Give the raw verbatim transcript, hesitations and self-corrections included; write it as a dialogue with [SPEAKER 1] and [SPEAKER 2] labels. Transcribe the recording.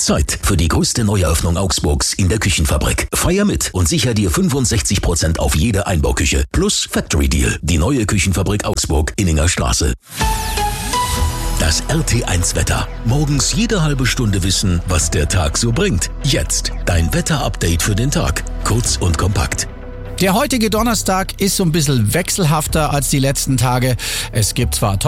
[SPEAKER 1] Zeit für die größte Neueröffnung Augsburgs in der Küchenfabrik. Feier mit und sicher dir fünfundsechzig Prozent auf jede Einbauküche. Plus Factory Deal, die neue Küchenfabrik Augsburg, Inninger Straße. Das R T eins Wetter. Morgens jede halbe Stunde wissen, was der Tag so bringt. Jetzt dein Wetterupdate für den Tag. Kurz und kompakt.
[SPEAKER 2] Der heutige Donnerstag ist so ein bisschen wechselhafter als die letzten Tage. Es gibt zwar